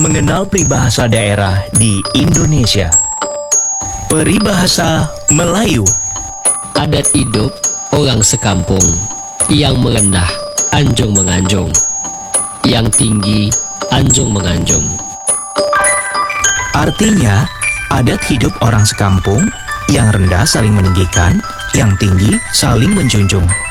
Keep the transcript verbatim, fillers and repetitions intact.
mengenal peribahasa daerah di Indonesia. Peribahasa Melayu. Adat hidup orang sekampung, yang merendah anjung menganjung, yang tinggi anjung menganjung. Artinya, adat hidup orang sekampung, yang rendah saling meninggikan, yang tinggi saling menjunjung.